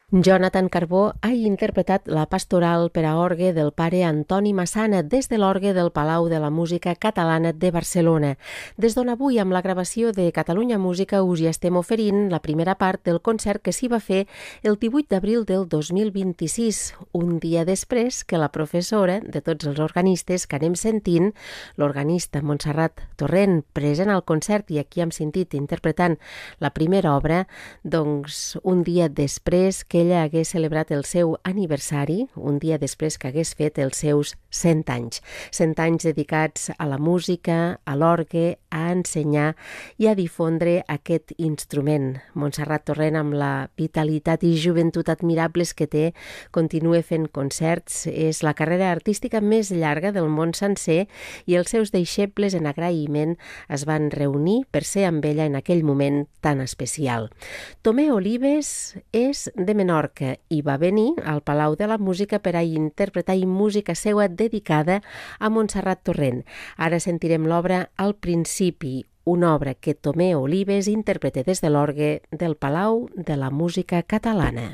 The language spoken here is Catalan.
Jonathan Carbó ha interpretat la pastoral per a orgue del pare Antoni Massana des de l'orgue del Palau de la Música Catalana de Barcelona, des d'on avui amb la gravació de Catalunya Música us hi estem oferint la primera part del concert que s'hi va fer el 18 d'abril del 2026, un dia després que la professora de tots els organistes que anem sentint, l'organista Montserrat Torrent, present al concert i aquí hem sentit interpretant la primera obra, doncs un dia després que ella hagués celebrat el seu aniversari, un dia després que hagués fet els seus 100 anys. 100 anys dedicats a la música, a l'orgue, a ensenyar i a difondre aquest instrument. Montserrat Torrent, amb la vitalitat i joventut admirables que té, continua fent concerts. És la carrera artística més llarga del món sencer i els seus deixebles en agraïment es van reunir per ser amb ella en aquell moment tan especial. Tomé Olives és de Menorca i va venir al Palau de la Música per a interpretar música seua dedicada a Montserrat Torrent. Ara sentirem l'obra Al principi, una obra que Tomé Olives interpreta des de l'orgue del Palau de la Música Catalana.